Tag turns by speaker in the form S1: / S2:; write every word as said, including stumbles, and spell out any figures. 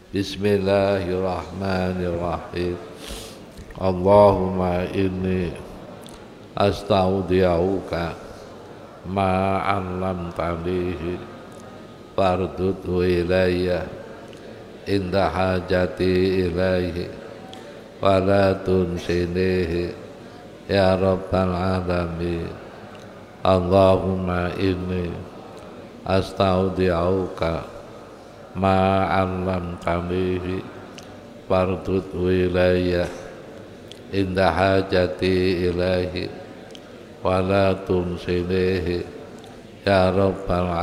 S1: Bismillahirrahmanirrahim. Allahumma inni astaudi'uka ma 'allamtanihi fardudhu ilayya inda hajati ilaihi wa la tunsinihi ya rabbal alamin. Allahumma inni astaudi'uka ma 'allamtanihi fardudhu ilayya inda hajati ilaihi wa la tunsinihi ya rabbal